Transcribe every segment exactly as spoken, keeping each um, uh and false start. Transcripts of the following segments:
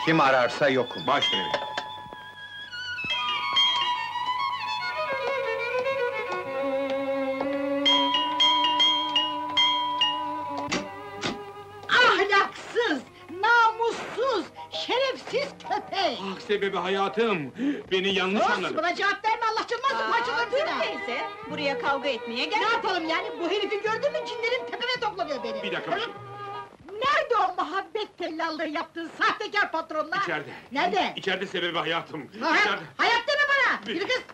Kim ararsa yokum. Baş üstüne. Ahlaksız, namussuz, şerefsiz köpek! Ah sebebi hayatım! Beni yanlış Sus, anladın. buna cevap verme, Allah canına parçalarım dur seni! teyze, buraya kavga etmeye Ne gel. yapalım yani, bu herifi gördün mü cinlerin tepeme toplanıyor benim! Bir dakika. Nerede o muhabbet tellallığı yaptığın sahtekar patronlar? İçeride. Nerede? İçeride sebebi hayatım. Hayat, İçeride. hayat deme bana! Bir- Yürü kız!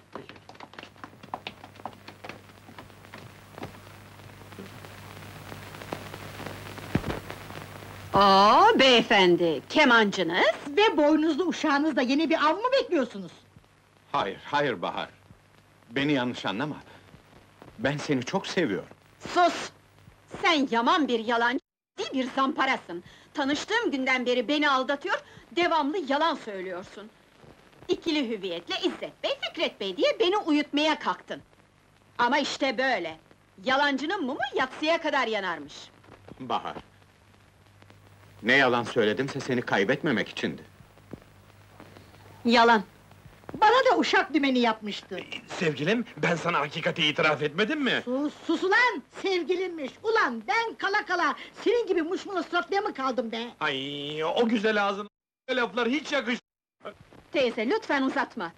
Oo beyefendi, kemancınız? Ve boynuzlu uşağınızla yeni bir av mı bekliyorsunuz? Hayır, hayır Bahar. Beni yanlış anlama. Ben seni çok seviyorum. Sus! Sen yaman bir yalancı, bir zamparasın. Tanıştığım günden beri beni aldatıyor, devamlı yalan söylüyorsun. İkili hüviyetle İzzet Bey, Fikret Bey diye beni uyutmaya kalktın. Ama işte böyle! Yalancının mumu yatsıya kadar yanarmış. Bahar. Ne yalan söyledimse seni kaybetmemek içindi. Yalan! Bana da uşak dümeni yapmıştı. Sevgilim, ben sana hakikati itiraf etmedim mi? Sus, sus ulan! Sevgilinmiş! Ulan ben kala kala senin gibi muşmulu suratlıya mı kaldım be? Ay, o güzel ağzın laflar hiç yakış. Teyze, lütfen uzatma!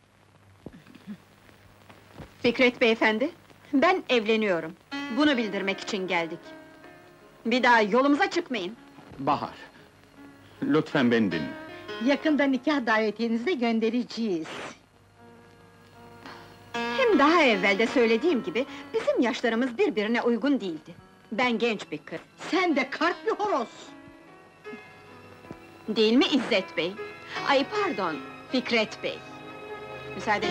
Fikret beyefendi, ben evleniyorum. Bunu bildirmek için geldik. Bir daha yolumuza çıkmayın. Bahar. Lütfen beni dinle. Yakında nikah davetiyenizi de göndereceğiz. Hem daha evvel de söylediğim gibi, bizim yaşlarımız birbirine uygun değildi. Ben genç bir kız. Sen de kart bir horoz! Değil mi İzzet Bey? Ay pardon, Fikret Bey. Müsaade